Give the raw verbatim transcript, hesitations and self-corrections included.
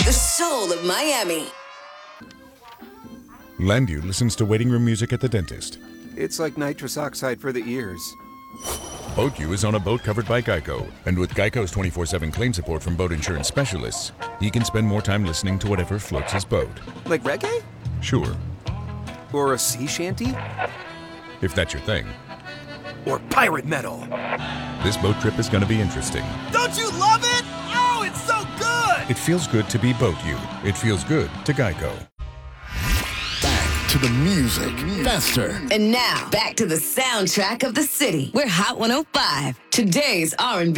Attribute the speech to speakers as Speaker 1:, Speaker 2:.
Speaker 1: the soul of Miami.
Speaker 2: Landu listens to waiting room music at the dentist.
Speaker 3: It's like nitrous oxide for the ears.
Speaker 2: BoatU is on a boat covered by Geico. And with Geico's twenty-four seven claim support from boat insurance specialists, he can spend more time listening to whatever floats his boat.
Speaker 3: Like reggae?
Speaker 2: Sure.
Speaker 3: Or a sea shanty?
Speaker 2: If that's your thing.
Speaker 3: Or pirate metal?
Speaker 2: This boat trip is going to be interesting.
Speaker 4: Don't you love it? Oh, it's so good!
Speaker 2: It feels good to be BoatU. It feels good to Geico.
Speaker 5: Back to the music. Faster.
Speaker 1: And now, back to the soundtrack of the city. We're Hot one oh five, today's R and B.